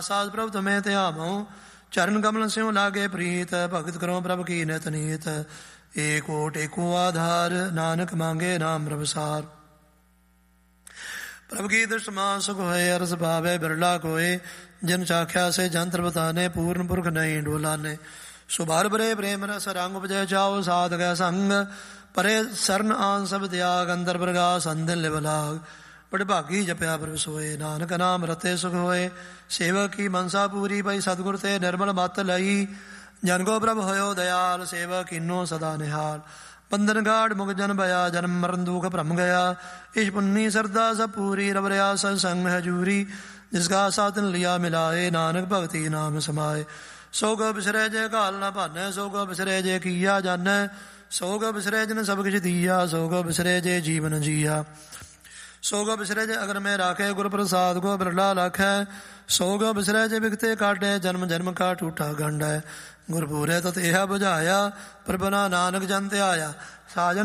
ਸਾਜ ਪ੍ਰਭ ਤੁਮੇ ਧਿਆਵਉ, ਚਰਨ ਕਮਲ ਸਿਉ ਲਾਗੇ ਪ੍ਰੀਤ। ਭਗਤ ਕਰੋ ਪ੍ਰਭ ਕੀ ਨਿਤ ਨੀਤ, ਏਕ ਓਟ ਏਕੋ ਆਧਾਰ। ਨਾਨਕ ਮੰਗੇ ਨਾਮ ਪ੍ਰਭਸਾਰ। ਪ੍ਰਭ ਕੀ ਦ੍ਰਿਸ਼ਟਮਾਨ ਸੁਖ ਹੋਏ, ਅਰਸ ਭਾਵੇ ਬਿਰਲਾ ਕੋਏ। ਜਿਨ ਚਾਖਿਆ ਸੇ ਜੰਤਰ ਬਤਾਨੇ, ਪੂਰਨ ਪੁਰਖ ਨਹੀਂ ਡੋਲਾਨੇ। ਸੁਭਾਰ ਬਰੇ ਪ੍ਰੇਮ ਰਸ ਰੰਗ ਉਪਜੈ ਚਾਉ, ਸਾਧ ਗੈ ਸੰਗ ਪਰੇ ਸਰਨ ਆਨ ਸਭ ਤਿਆਗ। ਅੰਦਰ ਪ੍ਰਗਾਸ ਅੰਦਿਨ ਲਿਵ ਲਾਗ, ਬੜ ਭਾਗੀ ਜਪਿਆ ਪ੍ਰਭ ਸੋਏ। ਨਾਨਕ ਨਾਮ ਰਤੇ ਸੁਖ ਹੋਏ, ਸੇਵਕ ਕੀ ਮਨਸਾ ਪੂਰੀ। ਪਈ ਸਤਿਗੁਰ ਤੇ ਨਿਰਮਲ ਮਤ ਲਈ, ਜਨ ਕੋ ਪ੍ਰਭ ਹੋਇਓ ਦਇਆਲ। ਸੇਵਕ ਕੀਨੋ ਸਦਾ ਨਿਹਾਲ, ਬੰਧਨ ਗਾੜ ਮੁਖ ਜਨ ਭਇਆ। ਜਨਮ ਮਰਨ ਦੁਖ ਭਰਮ ਗਿਆ, ਇਛ ਪੁੰਨੀ ਸਰਦਾ ਸਭ ਪੂਰੀ। ਰਬ ਰਿਆ ਸਤ ਸੰਗ ਹਜੂਰੀ, ਜਿਸਕਾ ਸਾਧਨ ਲਿਆ ਮਿਲਾਏ। ਨਾਨਕ ਭਗਤੀ ਨਾਮ ਸਮਾਏ, ਸੋ ਕੋ ਬਿਸਰੇ ਜੇ ਘਾਲ ਨਾ ਭਾਨੈ। ਸੋ ਕੋ ਬਿਸਰੇ ਜੇ ਕੀਆ ਜਾਨੈ, ਸੋ ਕੋ ਬਿਸਰੇ ਜਿਨ ਸਭ ਕਿਛ ਦੀਆ। ਸੋ ਕੋ ਬਿਸਰੇ ਜੇ ਜੀਵਨ ਜੀਆ, ਸੋ ਕੋ ਬਿਸਰੇ ਜੇ ਅਗਰ ਮੈਂ ਰਾਖੇ। ਗੁਰ ਪ੍ਰਸਾਦ ਕੋ ਬਿਰਲਾ ਲਾਖੈ, ਸੋ ਕੋ ਬਿਸਰੇ ਜੇ ਬਿਗਤੇ ਕਾਟੇ। ਜਨਮ ਜਨਮ ਕਾ ਟੂਟਾ ਗੰਢ ਹੈ, ਗੁਰਪੂਰੇ ਤਤ ਇਹ ਬੁਝਾਇਆ। ਪ੍ਰਭਨਾ ਨਾਨਕ ਜਨ ਧਿਆਇਆ। ਸਾਜਨ